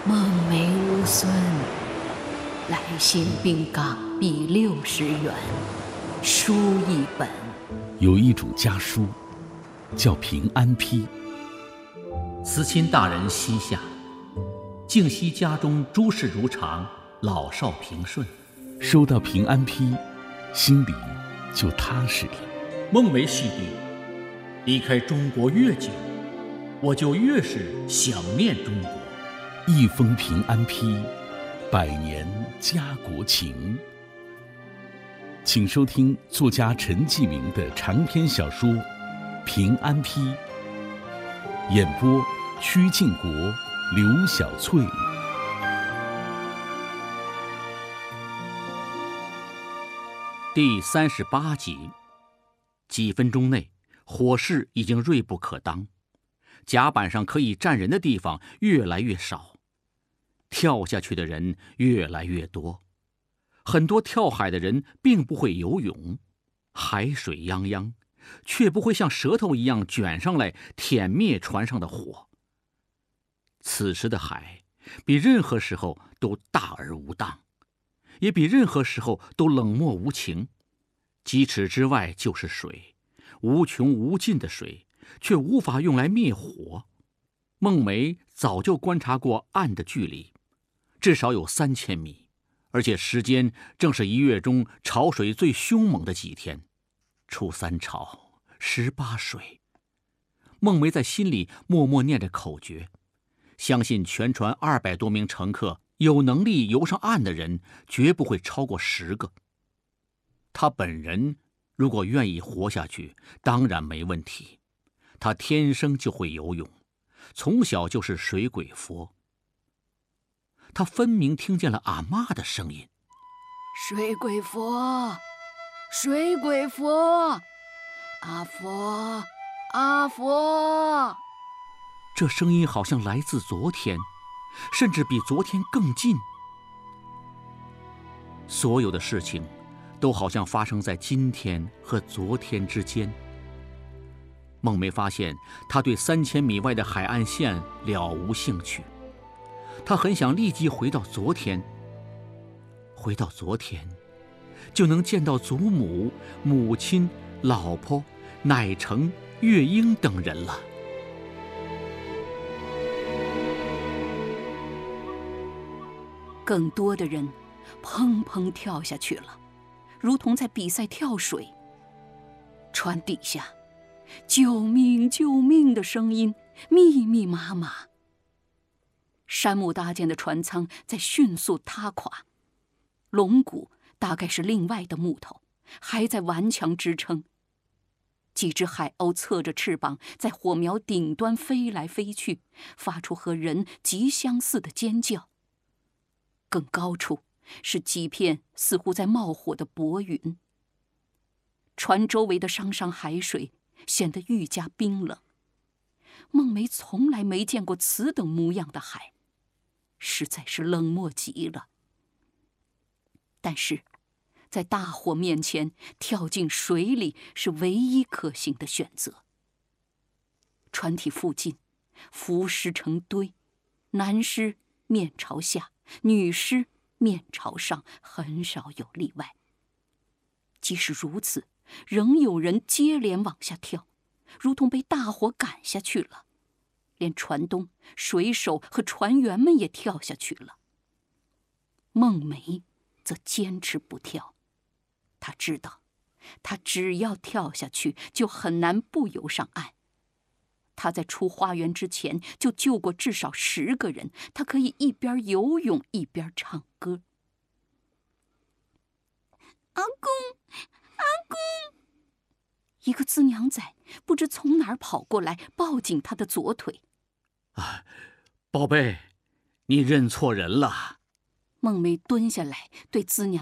孟梅乌孙，来信并港币60元，书一本。 有一种家书，叫平安批。 慈亲大人膝下，敬惜家中诸事如常，老少平顺。 收到平安批，心里就踏实了。 孟梅细弟，离开中国越久，我就越是想念中国。 一封平安批，100年家国情。请收听作家陈继明的长篇小说《平安批》，演播曲靖国、刘小翠。 第38集。几分钟内，火势已经锐不可当，甲板上可以站人的地方越来越少，跳下去的人越来越多。很多跳海的人并不会游泳，海水泱泱，却不会像舌头一样卷上来舔灭船上的火。此时的海比任何时候都大而无当，也比任何时候都冷漠无情。几尺之外就是水，无穷无尽的水，却无法用来灭火。孟梅早就观察过岸的距离，至少有3000米，而且时间正是1月中潮水最凶猛的几天，初3潮，18水。孟梅在心里默默念着口诀，相信全船200多名乘客有能力游上岸的人绝不会超过10个。他本人如果愿意活下去，当然没问题。他天生就会游泳，从小就是水鬼佛。他分明听见了阿嬷的声音：“ 水鬼佛，水鬼佛，阿佛，阿佛。” 这声音好像来自昨天，甚至比昨天更近。所有的事情都好像发生在今天和昨天之间。孟梅发现他对3000米外的海岸线了无兴趣，他很想立即回到昨天，就能见到祖母、母亲、老婆、乃成、月英等人了。 更多的人砰砰跳下去了，如同在比赛跳水。船底下救命救命的声音密密麻麻。杉木搭建的船舱在迅速塌垮，龙骨大概是另外的木头，还在顽强支撑。几只海鸥侧着翅膀在火苗顶端飞来飞去，发出和人极相似的尖叫。更高处是几片似乎在冒火的薄云。船周围的汤汤海水显得愈加冰冷。孟梅从来没见过此等模样的海，实在是冷漠极了。但是在大火面前，跳进水里是唯一可行的选择。船体附近浮尸成堆，男尸面朝下，女尸面朝上，很少有例外。即使如此，仍有人接连往下跳，如同被大火赶下去了。连船东、水手和船员们也跳下去了。孟梅则坚持不跳，他知道，他只要跳下去，就很难不游上岸。他在出花园之前就救过至少10个人，他可以一边游泳一边唱歌。阿公，阿公！一个资娘仔不知从哪儿跑过来，抱紧他的左腿。 宝贝，你认错人了。 孟梅蹲下来对资娘